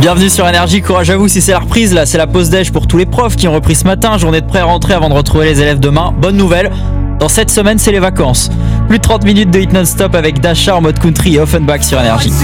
Bienvenue sur Énergie, courage à vous si c'est la reprise. Là, c'est la pause déj pour tous les profs qui ont repris ce matin. Journée de pré-rentrée avant de retrouver les élèves demain. Bonne nouvelle, dans cette semaine, c'est les vacances. Plus de 30 minutes de hit non-stop avec Dasha en mode country et Offenbach sur Énergie.